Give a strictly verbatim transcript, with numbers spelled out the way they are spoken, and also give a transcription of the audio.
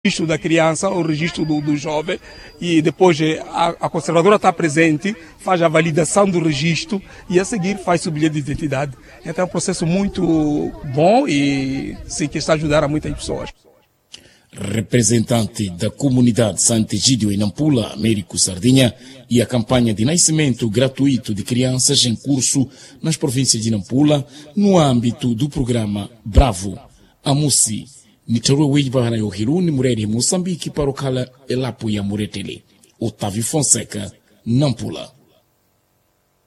registro da criança, o registro do, do jovem, e depois a, a conservadora está presente, faz a validação do registro e a seguir faz o bilhete de identidade. Então é um processo muito bom e sim, que está a ajudar a muitas pessoas. Representante da comunidade Sant'Egidio em Nampula, Américo Sardinha, e a campanha de nascimento gratuito de crianças em curso nas províncias de Nampula, no âmbito do programa Bravo. Amusi, Niteruwe Bahana Yohiruni Mureri Moçambique para o Kala Elapo ya Muretele. Otávio Fonseca, Nampula.